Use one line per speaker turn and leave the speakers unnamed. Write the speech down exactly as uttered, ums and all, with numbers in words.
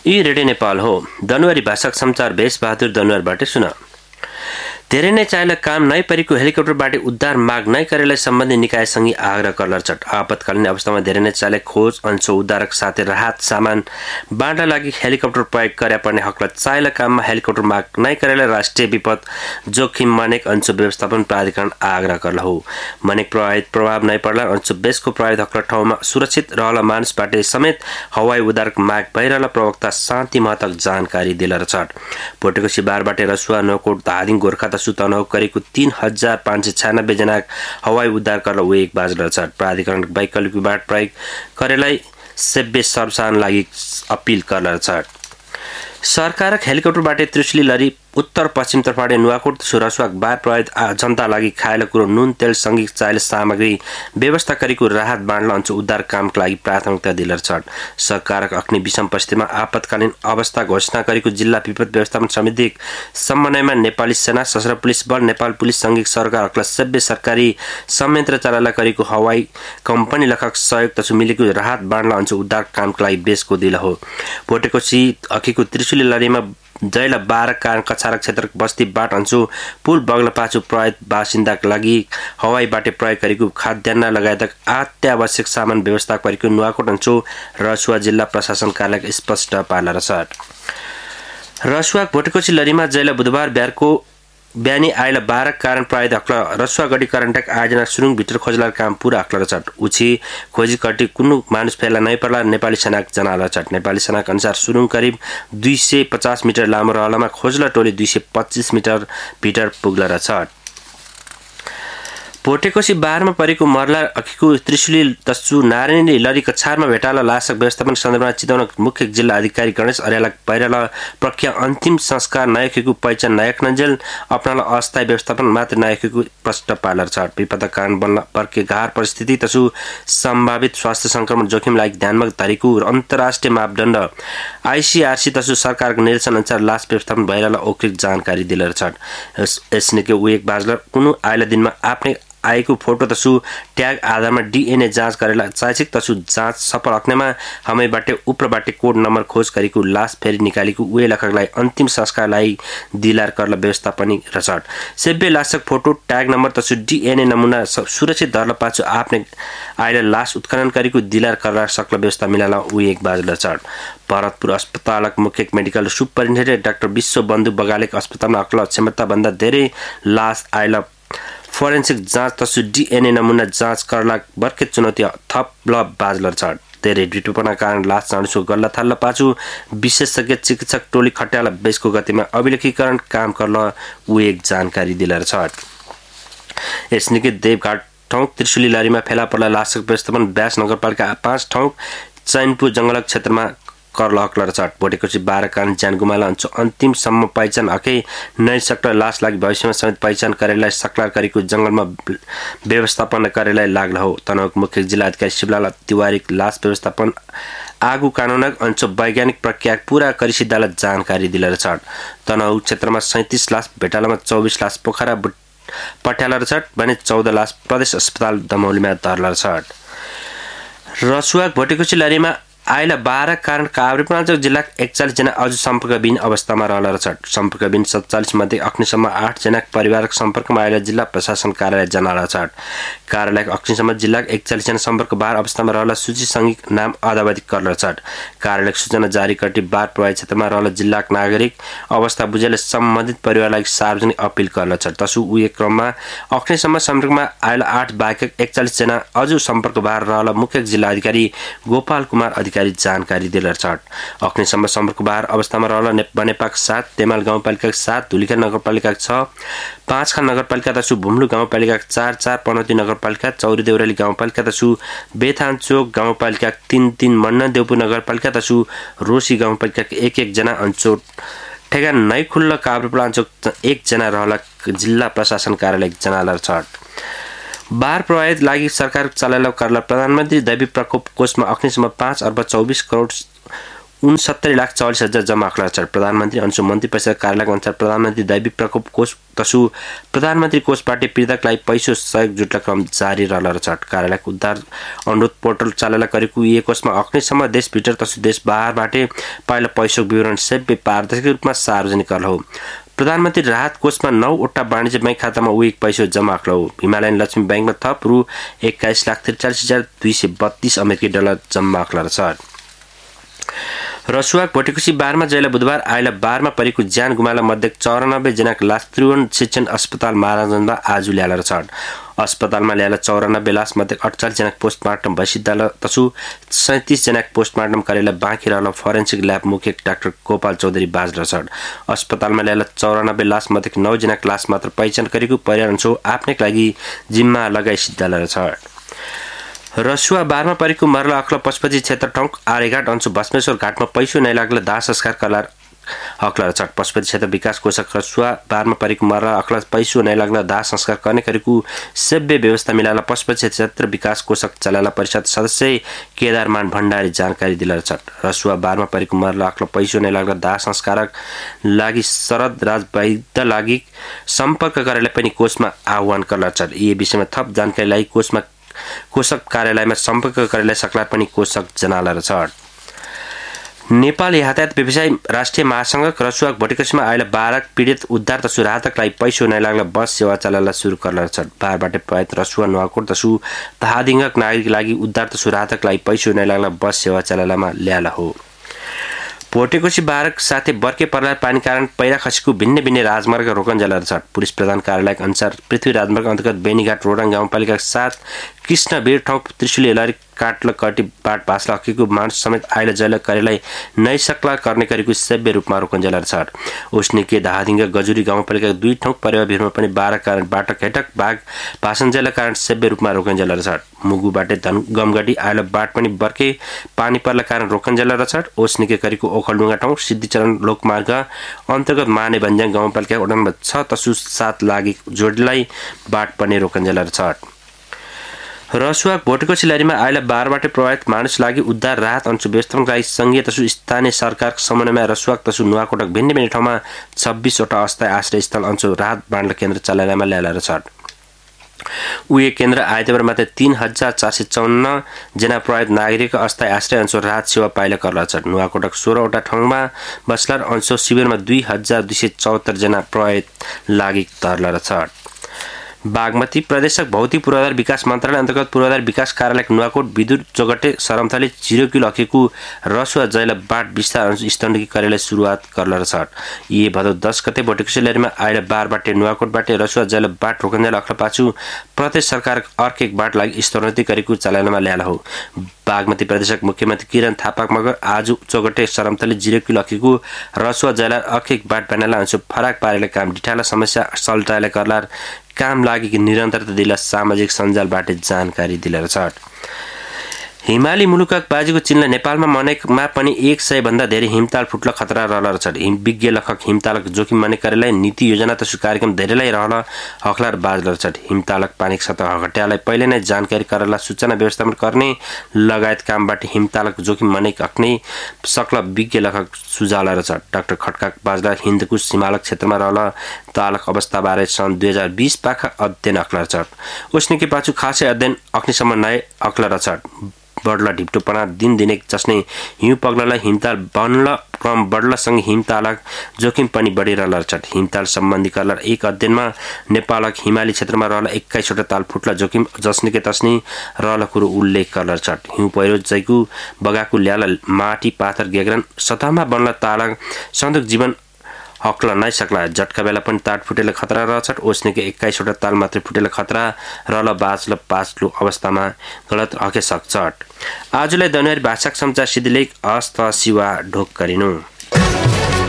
यी रेडियो नेपाल हो। दनुवारी भाषाक समाचार भेष बहादुर दनुवारबाट सुन। धेरै नै चाहेला काम नै परेको हेलिकप्टरबाट उद्धार माग नै करेलाई सम्बन्धी निकायसँगै आग्रह करलर छट। आपतकालीन अवस्थामा धेरै नै चाहेला खोज अंश उद्धारक साथै राहत सामान बाँड्न लागि हेलिकप्टर प्रयोग गर्या पर्ने हकलाई चाहेला काममा हेलिकप्टर माग नै करेलाई राष्ट्रिय विपद जोखिम मनेक अंश व्यवस्थापन प्राधिकरण आग्रह करल हो। मनेक प्रभावित प्रभाव नै पर्ला अंश बेसको प्रभावित हकला ठाउँमा सुरक्षित रहला मानिसबाट समेत हवाई उद्धारक माग भइरहला प्रवक्ता शान्ति महतक जानकारी दिलर छट। पोटेकोसी बारबाट रसुवा नौकोट धादिङ गोर्खा तनहु करेको तीन हजार पाँच सय छ्यानब्बे जना हवाई उद्धार कर एक बाजल छ। प्राधिकरण वैकल्पिक बाट प्रयोग करेलाई सेव्य सर्वसान लागि अपील करल छ। सरकारक हेलिकप्टरबाट त्रिशुली लरी उत्तर पश्चिम तर्फबाट नुवाकोट रसुवाक बार प्रभावित जनता लागि खाएला कुरो नुन तेल संगीत चाहेल सामग्री व्यवस्था गरेको राहत बाँड्न अंश उद्धार कामका लागि प्राथमिकता दिलर छ। सरकारक अग्नि विषम परिस्थितिमा आपतकालीन अवस्था घोषणा गरेको जिल्ला विपद व्यवस्थापन समिति समन्वयमा नेपाली सेना सशस्त्र पुलिस बल नेपाल पुलिस संघिक सरकारका सभ्य सरकारी संयन्त्र चलाला गरेको हवाई कम्पनी लखक सहयोग तसु मिलेको राहत बाँड्न अंश उद्धार कामका लागि बेसको दिल हो। पोटेकोसी अखिको त्रिशुली लरीमा जैला बाह्र कारण कछारक क्षेत्र बस्ती बाट अंशु पुल बग्ल पाछु प्रभावित बासिन्दाका लागि हवाईबाट प्रयोग गरेको खाद्यान्न लगायत अत्यावश्यक सामान व्यवस्था गरेको नुवाकोट अंशु रसुवा जिल्ला प्रशासन कार्यालय स्पष्ट पार्लर छ। रसुवा भोटेकोसी लरीमा जैला बुधबार बिहारको बिहानी आइला बाह्र कारण प्रभावित हक्ल रसुवा गढी करन्टक आयोजना सुरुङ भित्र खोजलार काम पूरा हक्ल छट। उछि खोजी कटी कुनु मानुस फेला नै पर्ला नेपाली सेनाक जनाला छट। नेपाली सेनाक अनुसार सुरुङ करिब दुई सय पचास मिटर लामो रहलामा खोजला टोली दुई सय पच्चीस मिटर भित्र पुग्ला छ। पोटेकोसी बारमा परेको मरला अखिको त्रिशुली तस्सु नारायणी लरी कछारमा भेटाला लासक व्यवस्थापन सन्दर्भमा चितवन मुख्य जिल्ला अधिकारी गणेश अर्याला पैराला प्रक्रिया अन्तिम संस्कार नायकको पहिचान नायक नन्जेल अपनाला अस्थायी व्यवस्थापन मात्र नायकको प्रष्ट पार्लर छ। विपद कारण बन्न पर्के गाह्र परिस्थिति तसु सम्भावित स्वास्थ्य संक्रमण जोखिम लागि ध्यानमा धरेको अन्तर्राष्ट्रिय मापदण्ड आईसीआरसी तसु सरकारको निर्देशन अनुसार लास व्यवस्थापन भइरहला औकृत जानकारी दिलर छ। एसनेके उ एक बाजलर कुनु आइला दिनमा आफ्नै आएको फोटो तसु ट्याग आधारमा डीएनए जाँच गरेला चाहेक तसु जाँच सफल हक्नेमा हमैबाट उपरबाट कोड नम्बर खोज गरेको लास फेरि निकालेको उहे लखकलाई अन्तिम संस्कारलाई दिलार करला व्यवस्था पनि रचट। सेव्य लासक फोटो ट्याग नम्बर तसु डीएनए नमुना सुरक्षित धरला पाछु आफ्नै आइला लास उत्खनन गरेको दिलार करला सक्ला व्यवस्था मिलाला उहे एक बाजल छ। भरतपुर अस्पतालक मुख्य मेडिकल सुपरिन्टेन्डेन्ट डाक्टर विश्व बन्धु बगालेक अस्पतालमा अक्ल क्षमता भन्दा धेरै लास आइला फोरेन्सिक जाँच तसु डीएनए नमुना जाँच करला बर्के चुनौती थप ल बाजलर छ। धेरै ड्युटीपना कारण लास जाँडसो गल्ला थाल्ला पाछु विशेषज्ञ चिकित्सक टोली खट्याला बेसको गतिमा अभिलेखीकरण काम करला उ एक जानकारी दिलर छ। यसनिके देवघाट ठाउँ त्रिशुली लारीमा फेला पर्ला लासक व्यवस्थापन ब्यास नगरपालिका पाँच ठाउँ चैनपुर जंगलक क्षेत्रमा करल हक्लर छट। भोटेकोसी बाह्र कारण ज्यान गुमाला अंश अन्तिमसम्म पहिचान हकै नै सक्ला लास लागि भविष्यमा समेत पहिचान करेलाई सक्लार गरेको जंगलमा व्यवस्थापन करेलाई लाग्ला हो। तनहुक मुख्य जिल्ला अधिकारी शिवलाल तिवारी लास व्यवस्थापन आगु कानूनक अंश वैज्ञानिक प्रक्रिया पूरा गरिसिदाला जानकारी दिलर छ। तनहुक क्षेत्रमा सैंतीस लास भेटालामा चौबीस लास पोखरा पट्यालर छट भने चौध लास प्रदेश अस्पताल दमौलीमा धरलर छ। रसुवा भोटेकोसी लरीमा आइला बाह्र कारण काभ्रेपलाञ्चोक जिल्लाक एकचालिस जना अझ सम्पर्कविहीन अवस्थामा रहल छ। सम्पर्कविहीन सत्तालिस मध्ये अग्निशमन आठ जना परिवारक सम्पर्कमा आइला जिल्ला प्रशासन कार्यालय जनाला छ। कार्यालयक अग्निशमन जिल्लाक एकचालिस जना सम्पर्क बाह्र अवस्थामा रहल सूची संघिक नाम अदावधि करल छ। कार्यालयक सूचना जारी कटी बाढ़ प्रभावित क्षेत्रमा रहल जिल्लाक नागरिक अवस्था बुझेले सम्बन्धित परिवारलाई सार्वजनिक अपील करल छ। तसु उही क्रममा अग्निशमन सम्पर्कमा आइला आठ बाहेक एकचालिस जना अझ सम्पर्क बाह्र रहल मुख्य जिल्ला अधिकारी गोपाल कुमार अधिकारी जानकारी दिलर छ। अग्निशमन सम्पर्क बाह्र अवस्थामा रहल बनेपाक सात तेमाल गाउँपालिका सात धुलिखा नगरपालिका छ पाँच खान नगरपालिका तसु भुम्लु गाउँपालिका चार चार पनौती नगरपालिका चौरी देउराली गाउँपालिका तसु बेथानचोक गाउँपालिका तीन तीन मन्न देउपुर नगरपालिका तसु रोसी गाउँपालिका एक एक जना अञ्चोट ठेगा नै खुल्ल काभ्रेपलाञ्चोक एक जना रहल जिल्ला प्रशासन कार्यालय जनालर छ। बाढ़ प्रभावित लागि सरकार चलाइला करला प्रधानमन्त्री दैवी प्रकोप कोषमा अग्निशमन पाँच अर्ब चौबीस करोड उनसत्तरी लाख चौवालिस हजार जम्मा आँकला छ। प्रधानमन्त्री अनुसार मन्त्री परिषद कार्यालयका अनुसार प्रधानमन्त्री दैविक प्रकोप कोष तसु प्रधानमन्त्री कोषबाट पीडितलाई पैसो सहयोग जुट्न क्रम जारी रहल छ। कार्यालयको उद्धार अनुरोध पोर्टल चालना गरेको यी कोषमा अग्निसम्म देशभित्र तसु देश बाहिरबाट पाइला पैसोको विवरण सबै पारदर्शी रूपमा सार्वजनिक गर्नु हो। प्रधानमन्त्री राहत कोषमा नौवटा वाणिज्य बैंक खातामा उही पैसो जम्मा आँक्लो हो। हिमालयन लक्ष्मी बैंकमा थप रु एक्काइस लाख त्रिचालिस हजार दुई सय बत्तीस अमेरिकी डलर जम्मा आँक्ला छ। रसुवा भोटेकोसी बारमा जैला बुधबार आइला बारमा परेको ज्यान गुमाला मध्ये चौरानब्बे जनाको लास त्रिभुवन शिक्षण अस्पताल महाराजगञ्जमा आज ल्याएर छन्। अस्पतालमा ल्याएर चौरानब्बे लास मध्ये अठचालिस जनाको पोस्टमार्टम भइसिद्धाल तसु सैंतीस जनाको पोस्टमार्टम गरेर बाँकी रहल फोरेन्सिक ल्याब मुख्य डाक्टर गोपाल चौधरी बाजर छन्। अस्पतालमा ल्याएर चौरानब्बे लास मध्ये नौ जनाको लास मात्र पहिचान गरेको परिवार छ आफ्नै लागि जिम्मा लगाई सिद्धाल छ। रसुवा बारमा परेको मरला अखला पशुपति क्षेत्र टोंक आर्यघाट अंश भस्मेश्वर घाटमा पैसो नै लाग्ला दाह संस्कार करलार हकला छ। पशुपति क्षेत्र विकास कोषक रसुवा बारमा परेको मरला अखला पैसो नै लाग्ला दाह संस्कार गर्ने गरेको सभ्य व्यवस्था मिलाला पशुपति क्षेत्र विकास कोषक चलाला परिषद सदस्य केदारमान भण्डारी जानकारी दिलार छ। रसुवा बारमा परेको मरला अखला पैसो नै लाग्ला दाह संस्कारक लागि शरद राजवैद्य लागि सम्पर्क गरेर पनि कोषमा आह्वान करला छ। यी विषयमा थप जानकारी लागि कोषमा कोषक कार्यालयमा सम्पर्क गरेर सक्ला पनि कोषक जनाला छ। नेपाल यातायात व्यवसाय राष्ट्रिय महासंघ रसुवा भोटेकोसीमा आइला बाह्र पीडित उद्धार तसु राहतक लागि पैसो नै लाग्ला बस सेवा चलाला सुरु करला छ। बारबाट प्रयत रसुवा नुवाकोट तसु तहादिङक नागरिक लागि उद्धार तसु राहतक लागि पैसो नै लाग्ला बस सेवा चलालामा ल्याला हो। भोटेकोसी बारक साथै बर्के पर्ला पानी कारण पैरा खसेको भिन्न भिन्न राजमार्ग रोकन जला छ। पुलिस प्रधान कार्यालय अनुसार पृथ्वी राजमार्ग अन्तर्गत बेनीघाट रोडङ गाउँपालिका साथ कृष्ण बेर ठाउँ त्रिशुली लरी काटल कटी बाट पासला हकीको मानिस समेत आइला जल करेलाई नै सक्ला गर्ने गरेको सभ्य रूपमा रोकन जला छ। ओस्निके धादिङ गजुरी गाउँपालिका दुई ठाउँ परेवा भिरमा पनि बाह्र कारण बाटक हेटक बाग भाषण जल कारण सभ्य रूपमा रोकन जला छ। मुगुबाट धन गमगढी आइला बाट पनि बर्के पानी पर्ला कारण रोकन जला छ। ओस्निके गरेको ओखलडुङ्गा ठाउँ सिद्धिचरण लोकमार्ग अन्तर्गत माने भन्ज्याङ गाउँपालिका वडा नम्बर छ तसु सात लागि जोडलाई बाट पनि रोकन जला छ। रसुवा भोटेकोसी लरीमा आइला बारबाट प्रभावित मानिस लागि उद्धार राहत अंश व्यवस्थापन लागि संघीय तसु स्थानीय सरकार समन्वयमा रसुवा तसु नुवाकोटक भिन्न भिन्न ठाउँमा छब्बीस वटा अस्थायी आश्रय स्थल अंश राहत बाण्ड केन्द्र चलाइमा ल्याएर छ। उही केन्द्र आइतबार मात्र तीन हजार चार सय चौन्न जना प्रभावित नागरिक अस्थायी आश्रय अंश राहत सेवा पाइला करला छ। नुवाकोटक सोह्रवटा ठाउँमा बस्लार अंश शिविरमा दुई हजार दुई सय चौहत्तर जना प्रभावित लागि धरला छ। बागमती प्रदेशक भौतिक पूर्वाधार विकास मन्त्रालय अन्तर्गत पूर्वाधार विकास कार्यालय नुवाकोट विद्युत जोगटे सरमथली जीरो किलो हकेको रसुवा जैला बाट विस्तार अनुसार स्तण्डकी कार्यालय सुरुवात करला छ। यी भदौ दस गते भोटेकोसी लरीमा आइला बारबाट नुवाकोटबाट रसुवा जैला बाट रोकन्जेल अख्ला पाछु प्रदेश सरकार अर्को एक बाट लागि स्तरोन्नति गरेको चलानमा ल्याला हो। बागमती प्रदेशक मुख्यमन्त्री किरण थापा मगर आज चोगटे सरमथली जीरो किलो हकेको रसुवा जैला अर्को एक बाट बनाला अनुसार फराक पारेले काम डिठाला समस्या सल्टाले करला काम लागि निरन्तरता दिला सामाजिक सञ्जालबाट जानकारी दिलार छ। हिमाली मुलुकक बाजीको चिन्ह नेपालमा मनेकमा पनि एक सय भन्दा धेरै हिमताल फुट्ल खतरा रहल छ। हिम विज्ञ लेखक हिमतालक जोखिम मने करेलाई नीति योजना तसु कार्यक्रम धेरैलाई रहल हकलार बाजलर छ। हिमतालक पानीक सतह घट्यालाई पहिले नै जानकारी करला सूचना व्यवस्थापन गर्ने लगायत कामबाट हिमतालक जोखिम मने हक्ने सक्ल विज्ञ लेखक सुझावला छ। डाक्टर खड्का बाजलर हिन्दकुश हिमालक क्षेत्रमा रहल तालक अवस्थाबारे सन् दुई हजार बीस पाखा अध्ययन अक्लर छ। उसनिके पाछु खासै अध्ययन अग्निशमन नय अक्लर छ। बढ्ला ढिप्टोपना दिन दिने जसले हिउँ पग्ललाई हिमताल बन्ल क्रम बढ्लासँग हिमतालक जोखिम पनि बढिरहल छ। हिमताल सम्बन्धी करला एक अध्ययनमा नेपालक हिमाली क्षेत्रमा रहल एक्काइसवटा ताल फुट्ला जोखिम जसनिके तस्नी रहल कुरो उल्लेख करल छ। हिउँ पहिरो जैकु बगाकु ल्याला माटी पाथर गेग्रन सतहमा बन्ला तालक सन्दुक जीवन हक्ल नै सक्ला झट्का बेला पनि ताट फुटेले खतरा रहछ। ओस्नेके एक्काइसवटा ताल मात्र फुटेले खतरा रहल बाँच्ल पाँचलो अवस्थामा गलत हके सक्छ। आजलाई दनहरी भाषाक समाचार सिद्धिलेख हस्त शिवा ढोक गरिनु।